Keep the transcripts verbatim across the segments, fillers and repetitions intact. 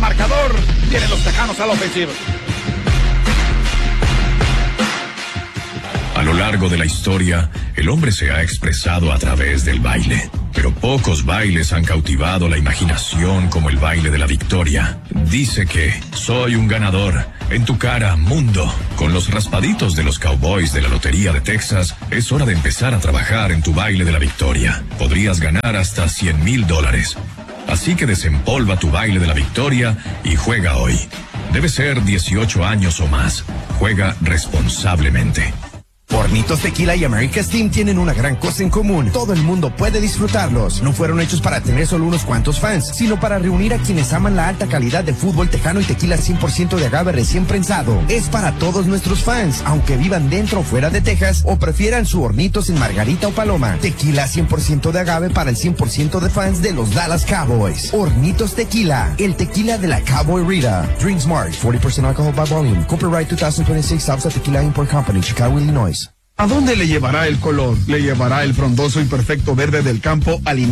marcador. Tienen los Tejanos a la ofensiva. A lo largo de la historia, el hombre se ha expresado a través del baile. Pero pocos bailes han cautivado la imaginación como el baile de la victoria. Dice que soy un ganador. En tu cara, mundo. Con los raspaditos de los Cowboys de la Lotería de Texas, es hora de empezar a trabajar en tu baile de la victoria. Podrías ganar hasta cien mil dólares. Así que desempolva tu baile de la victoria y juega hoy. Debe ser dieciocho años o más. Juega responsablemente. Hornitos Tequila y America Steam tienen una gran cosa en común. Todo el mundo puede disfrutarlos. No fueron hechos para tener solo unos cuantos fans, sino para reunir a quienes aman la alta calidad de fútbol tejano y tequila cien por ciento de agave recién prensado. Es para todos nuestros fans, aunque vivan dentro o fuera de Texas o prefieran su Hornitos en Margarita o Paloma. Tequila cien por ciento de agave para el cien por ciento de fans de los Dallas Cowboys. Hornitos Tequila, el tequila de la Cowboy Rita. Drink Smart, forty percent alcohol by volume. Copyright two thousand twenty-six, Salsa Tequila Import Company, Chicago, Illinois. ¿A dónde le llevará el color? Le llevará el frondoso y perfecto verde del campo al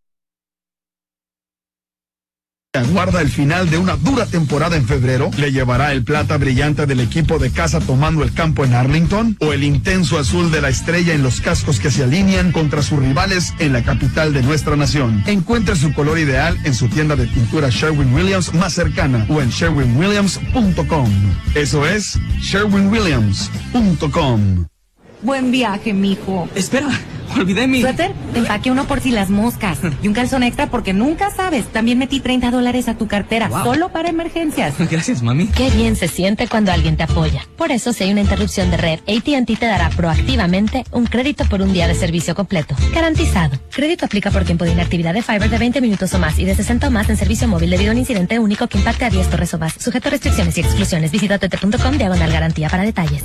guarda el final de una dura temporada en febrero. ¿Le llevará el plata brillante del equipo de casa tomando el campo en Arlington? ¿O el intenso azul de la estrella en los cascos que se alinean contra sus rivales en la capital de nuestra nación? Encuentre su color ideal en su tienda de pintura Sherwin-Williams más cercana o en sherwin williams punto com. Eso es sherwin williams punto com. Buen viaje, mijo. Espera, olvidé mi... ¿Suéter? Te empaqué uno por si las moscas. Y un calzón extra porque nunca sabes. También metí treinta dólares a tu cartera, wow, solo para emergencias. Gracias, mami. Qué bien se siente cuando alguien te apoya. Por eso, si hay una interrupción de red, A T and T te dará proactivamente un crédito por un día de servicio completo. Garantizado. Crédito aplica por tiempo de inactividad de Fiber de veinte minutos o más y de sesenta o más en servicio móvil debido a un incidente único que impacte a diez torres o más. Sujeto a restricciones y exclusiones. Visita t t punto com diagonal garantía para detalles.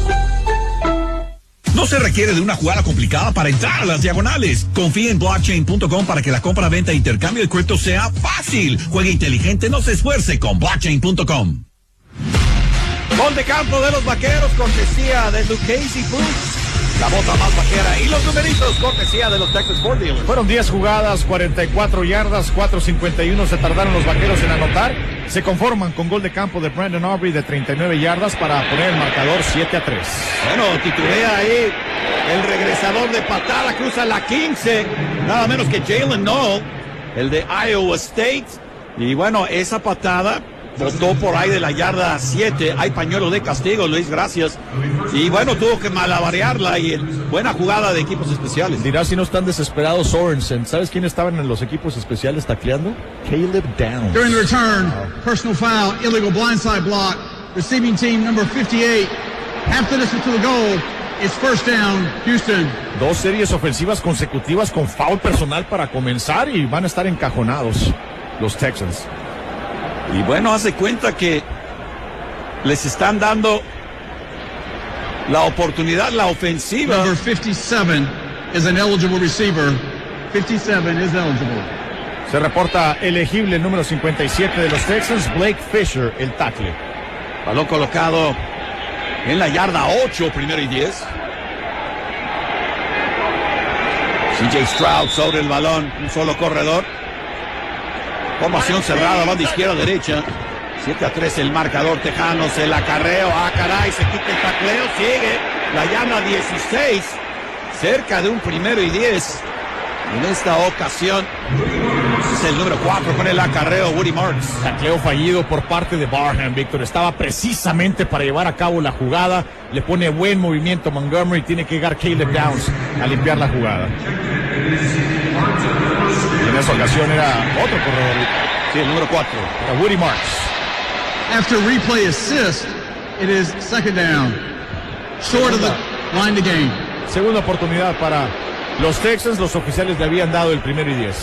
No se requiere de una jugada complicada para entrar a las diagonales. Confía en blockchain punto com para que la compra, venta e intercambio de cripto sea fácil. Juegue inteligente, no se esfuerce con blockchain punto com. Gol de campo de los Vaqueros, cortesía de Lucchese Foods. La bota más vaquera y los numeritos, cortesía de los Texas Ford Dealers. Fueron diez jugadas, cuarenta y cuatro yardas, cuatro cincuenta y uno se tardaron los Vaqueros en anotar. Se conforman con gol de campo de Brandon Aubrey de treinta y nueve yardas para poner el marcador siete a tres. Bueno, titulea ahí el regresador de patada, cruza la quince, nada menos que Jalen Noel, el de Iowa State. Y bueno, esa patada botó por ahí de la yarda siete. Hay pañuelo de castigo, Luis, gracias. Y bueno, tuvo que malabarearla y buena jugada de equipos especiales. Dirás si no están desesperados Sorensen. ¿Sabes quién estaban en los equipos especiales tacleando? Caleb Downs. During the return, personal foul, illegal blindside block, receiving team number fifty-eight. Half the distance to the goal. It's first down, Houston. Dos series ofensivas consecutivas con foul personal para comenzar y van a estar encajonados los Texans. Y bueno, hace cuenta que les están dando la oportunidad, la ofensiva. Number fifty-seven is an eligible receiver. fifty-seven is eligible. Se reporta elegible el número cincuenta y siete de los Texans, Blake Fisher, el tackle. Balón colocado en la yarda ocho, primero y diez. C J Stroud sobre el balón, un solo corredor. Formación cerrada, va de izquierda a derecha. siete a tres el marcador, Tejanos, el acarreo. Ah, caray, se quita el tacleo, sigue. La yarda dieciséis, cerca de un primero y diez. En esta ocasión es el número cuatro con el acarreo, Woody Marks. Tacleo fallido por parte de Barham, Víctor. Estaba precisamente para llevar a cabo la jugada. Le pone buen movimiento Montgomery. Tiene que llegar Caleb Downs a limpiar la jugada. En esa ocasión era otro corredor. Sí, el número cuatro. Era Woody Marks. After replay assist, it is second down. Short of the line to gain. Segunda oportunidad para los Texans. Los oficiales le habían dado el primero y diez.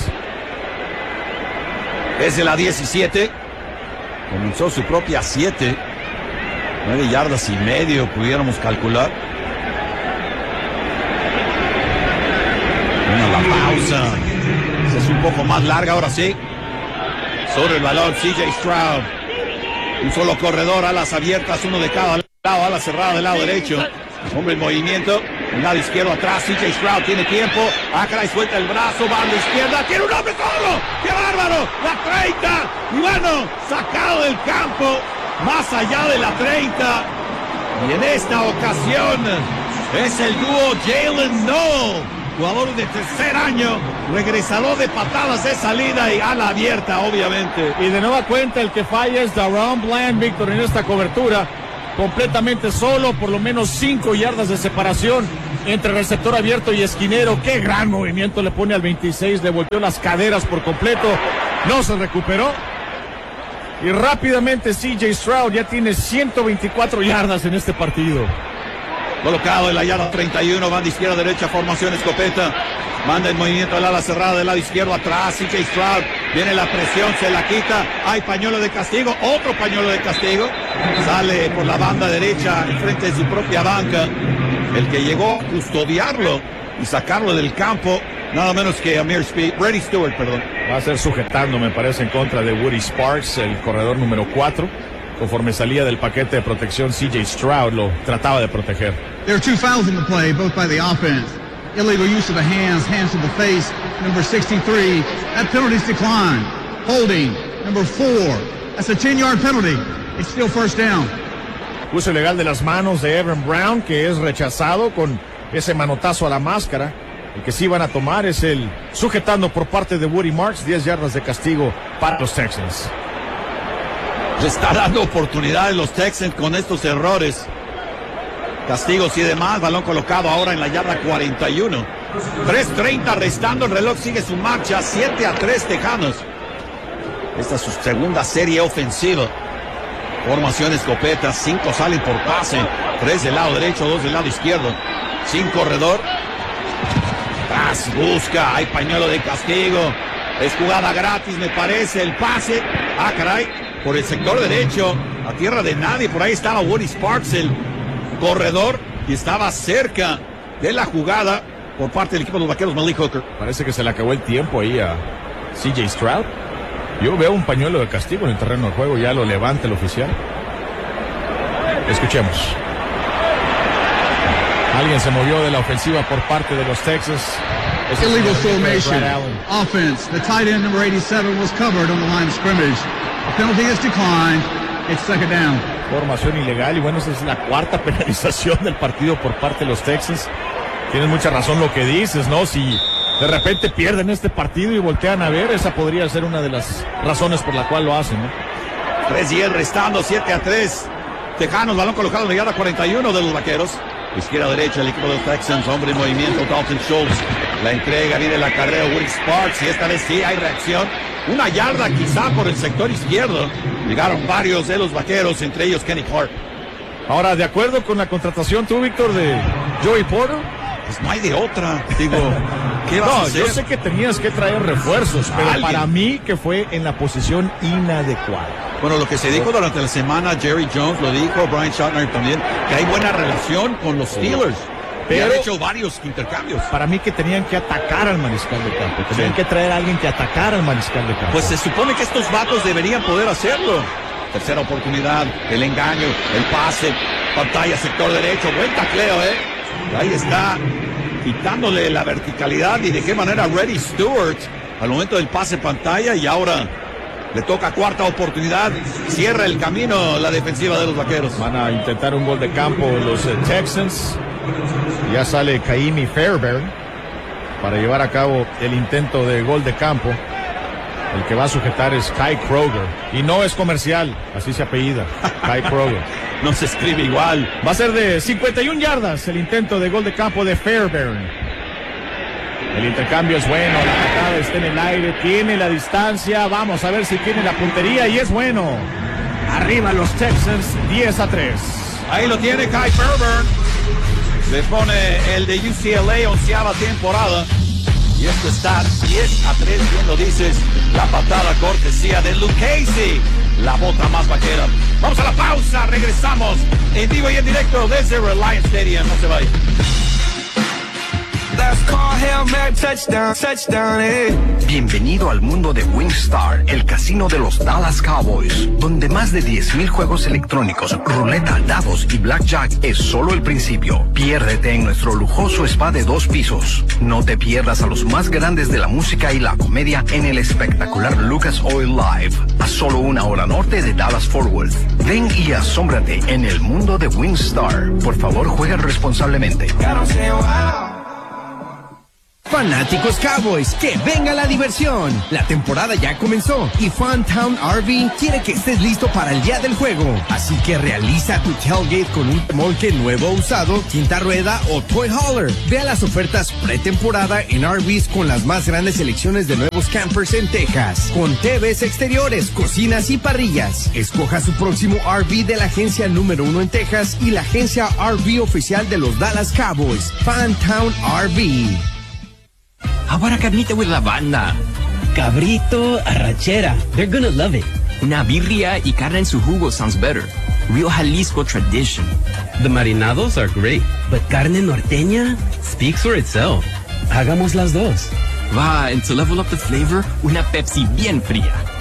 Desde la diecisiete. Comenzó su propia siete. Nueve yardas y medio pudiéramos calcular. Bueno, la pausa es un poco más larga ahora sí. Sobre el balón C J Stroud. Un solo corredor, alas abiertas, uno de cada lado, ala cerrada del lado derecho. Hombre en movimiento. En lado izquierdo atrás. C J Stroud tiene tiempo. Ah, caray, suelta el brazo. Banda izquierda. Tiene un hombre solo. ¡Qué bárbaro! La treinta. Y bueno, sacado del campo. Más allá de la treinta. Y en esta ocasión es el dúo Jalen Noel, jugador de tercer año, regresador de patadas de salida y ala abierta, obviamente. Y de nueva cuenta el que falla es Daron Bland, Víctor, en esta cobertura. Completamente solo, por lo menos cinco yardas de separación entre receptor abierto y esquinero. Qué gran movimiento le pone al veintiséis, le volteó las caderas por completo, no se recuperó. Y rápidamente C J Stroud ya tiene ciento veinticuatro yardas en este partido. Colocado en la yarda treinta y uno, banda izquierda, derecha, formación escopeta. Manda el movimiento al ala cerrada del lado izquierdo atrás. C J Stroud, viene la presión, se la quita. Hay pañuelo de castigo, otro pañuelo de castigo. Sale por la banda derecha, enfrente de su propia banca. El que llegó a custodiarlo y sacarlo del campo, nada menos que Amir Speed, Brady Stewart, perdón. Va a ser sujetando, me parece, en contra de Woody Sparks, el corredor número cuatro. Conforme salía del paquete de protección, C J Stroud lo trataba de proteger. There are two fouls in the play, both by the offense. Illegal use of the hands, hands to the face, number sixty-three. That penalty's declined. Holding, number four. That's a ten-yard penalty. It's still first down. Uso ilegal de las manos de Evan Brown, que es rechazado con ese manotazo a la máscara. El que sí van a tomar es el sujetando por parte de Woody Marks, diez yardas de castigo para los Texans. Le está dando oportunidades los Texans con estos errores. Castigos y demás. Balón colocado ahora en la yarda cuarenta y uno. tres treinta restando. El reloj sigue su marcha. siete a tres Tejanos. Esta es su segunda serie ofensiva. Formación escopeta. cinco salen por pase. tres del lado derecho, dos del lado izquierdo. Sin corredor. Tras busca. Hay pañuelo de castigo. Es jugada gratis, me parece. El pase. Ah, caray. Por el sector derecho, a tierra de nadie, por ahí estaba Woody Sparks, el corredor, y estaba cerca de la jugada por parte del equipo de los Vaqueros, Malik Hooker. Parece que se le acabó el tiempo ahí a C J Stroud. Yo veo un pañuelo de castigo en el terreno de juego, ya lo levanta el oficial. Escuchemos. Alguien se movió de la ofensiva por parte de los Texans. Illegal formation. Offense. The tight end number eighty-seven was covered on the line of scrimmage. The penalty is declined. It's second down. Formación ilegal y bueno, esa es la cuarta penalización del partido por parte de los Texans. Tienes mucha razón lo que dices, ¿no? Si de repente pierden este partido y voltean a ver, esa podría ser una de las razones por la cual lo hacen, ¿no? tres diez restando, siete a tres. Tejanos, balón colocado en la yarda cuarenta y uno de los Vaqueros. Izquierda derecha, el equipo de los Texans, hombre en movimiento, Dalton Schultz. La entrega, viene el acarreo, Woody Sparks, y esta vez sí hay reacción. Una yarda quizá por el sector izquierdo. Llegaron varios de los Vaqueros, entre ellos Kenny Clark. Ahora, de acuerdo con la contratación tú, Víctor, de Joey Porter, pues no hay de otra. Digo, ¿qué vas no, a hacer? Yo sé que tenías que traer refuerzos, pero ¿alguien? Para mí que fue en la posición inadecuada. Bueno, lo que se dijo durante la semana, Jerry Jones lo dijo, Brian Schottenheimer también, que hay buena relación con los Steelers. Pero han hecho varios intercambios. Para mí que tenían que atacar al mariscal de campo. Tenían sí. que traer a alguien que atacara al mariscal de campo. Pues se supone que estos vatos deberían poder hacerlo. Tercera oportunidad, el engaño, el pase, pantalla, sector derecho, buen tacleo, ¿eh? Ahí está, quitándole la verticalidad y de qué manera Brady Stewart al momento del pase pantalla y ahora le toca cuarta oportunidad, cierra el camino la defensiva de los Vaqueros. Van a intentar un gol de campo los uh, Texans. Ya sale Kaimi Fairbairn para llevar a cabo el intento de gol de campo. El que va a sujetar es Kai Kroger. Y no es comercial, así se apellida, Kai Kroger. No se escribe igual. Va a ser de cincuenta y una yardas el intento de gol de campo de Fairbairn. El intercambio es bueno, la patada está en el aire, tiene la distancia, vamos a ver si tiene la puntería y es bueno. Arriba los Texans, diez a tres. Ahí lo tiene Kai Fairbairn. Le pone el de U C L A, onceava temporada. Y esto está diez a tres, bien lo dices. La patada cortesía de Luke Casey, la bota más vaquera. Vamos a la pausa, regresamos en vivo y en directo desde Reliance Stadium. No se vaya. Bienvenido al mundo de Wingstar, el casino de los Dallas Cowboys, donde más de diez mil juegos electrónicos, ruleta, dados y blackjack es solo el principio. Piérdete en nuestro lujoso spa de dos pisos. No te pierdas a los más grandes de la música y la comedia en el espectacular Lucas Oil Live, a solo una hora norte de Dallas Fort Worth. Ven y asómbrate en el mundo de Wingstar. Por favor, juega responsablemente. Fanáticos Cowboys, que venga la diversión. La temporada ya comenzó y Funtown R V quiere que estés listo para el día del juego. Así que realiza tu tailgate con un remolque nuevo o usado, quinta rueda o toy hauler. Ve a las ofertas pretemporada en R Vs con las más grandes selecciones de nuevos campers en Texas. Con T Vs exteriores, cocinas y parrillas. Escoja su próximo R V de la agencia número uno en Texas y la agencia R V oficial de los Dallas Cowboys, Funtown R V. How about a carnita with la banda? Cabrito, arrachera. They're gonna love it. Una birria y carne en su jugo sounds better. Real Jalisco tradition. The marinados are great, but carne norteña speaks for itself. Hagamos las dos. Va, and to level up the flavor, una Pepsi bien fría.